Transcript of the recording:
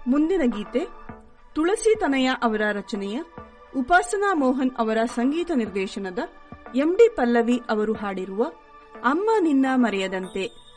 ಮುಂದಿನ ಗೀತೆ ತುಳಸಿ ತನಯ ಅವರ ರಚನೆಯ, ಉಪಾಸನಾ ಮೋಹನ್ ಅವರ ಸಂಗೀತ ನಿರ್ದೇಶನದ, ಎಂಡಿ ಪಲ್ಲವಿ ಅವರು ಹಾಡಿರುವ ಅಮ್ಮ ನಿನ್ನ ಮರೆಯದಂತೆ